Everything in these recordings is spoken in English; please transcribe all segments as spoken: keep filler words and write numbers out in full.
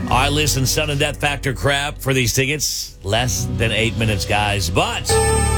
All right, listen, sudden death factor crap for these tickets. Less than eight minutes, guys. But,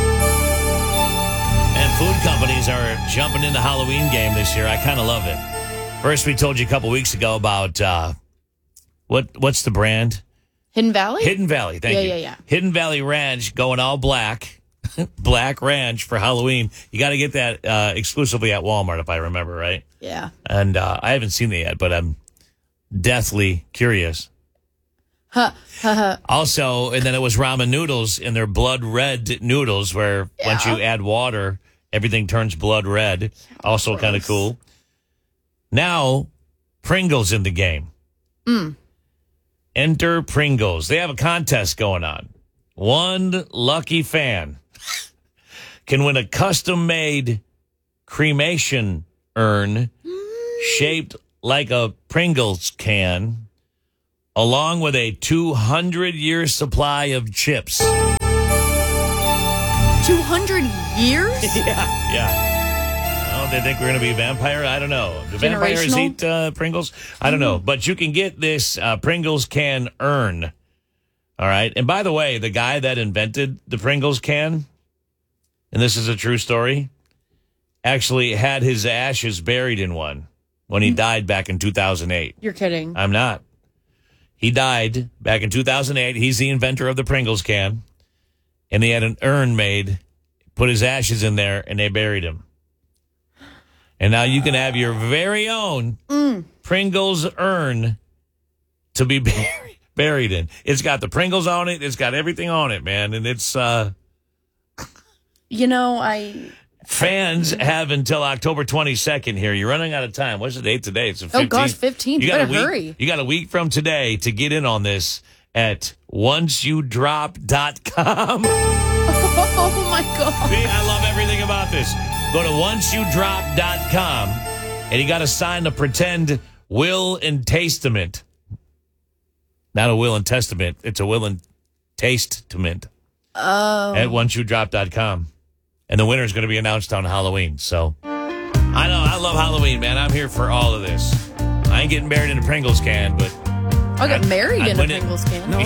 and food companies are jumping in the Halloween game this year. I kind of love it. First, we told you a couple weeks ago about, uh, what what's the brand? Hidden Valley? Hidden Valley, thank yeah, you. Yeah, yeah, yeah. Hidden Valley Ranch going all black. Black Ranch for Halloween. You got to get that uh, exclusively at Walmart, if I remember right. Yeah. And uh, I haven't seen it yet, but I'm deathly curious. Huh. Also, and then it was ramen noodles in their blood red noodles, where Yeah. once you add water, everything turns blood red. Also kind of cool. Now, Pringles in the game. Mm. Enter Pringles. They have a contest going on. One lucky fan can win a custom-made cremation urn shaped like a Pringles can, along with a two hundred year supply of chips. two hundred years? yeah, yeah. Oh, they think we're going to be vampire? I don't know. Do vampires eat uh, Pringles? I don't know. But you can get this uh, Pringles can urn. All right. And by the way, the guy that invented the Pringles can, and this is a true story, actually had his ashes buried in one when he died back in two thousand eight. You're kidding. I'm not. He died back in two thousand eight. He's the inventor of the Pringles can. And he had an urn made, put his ashes in there, and they buried him. And now you can have your very own mm. Pringles urn to be buried. Buried in. It's got the Pringles on it. It's got everything on it, man. And it's, uh... You know, I... Fans have until October twenty-second here. You're running out of time. What's the date today? It's the fifteenth. Oh, gosh, fifteenth. You, you better week, hurry. You got a week from today to get in on this at once you drop dot com. Oh, my God. See, I love everything about this. Go to once you drop dot com, and you got to sign the pretend will and testament. Not a will and testament. It's a will and tastament. Oh. At once you drop dot com. And the winner is going to be announced on Halloween. So, I know, I love Halloween, man. I'm here for all of this. I ain't getting married in a Pringles can, but... I'll get married I'd in a win it. Pringles can. No,